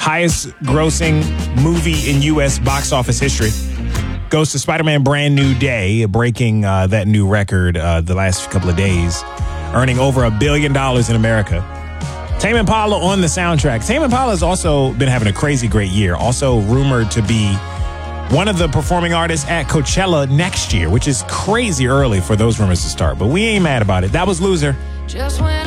highest grossing movie in U.S. box office history goes to Spider-Man Brand New Day, breaking that new record the last couple of days, earning over $1 billion in America. Tame Impala on the soundtrack. Tame Impala has also been having a crazy great year. Also rumored to be one of the performing artists at Coachella next year, which is crazy early for those rumors to start. But we ain't mad about it. That was Loser. Just when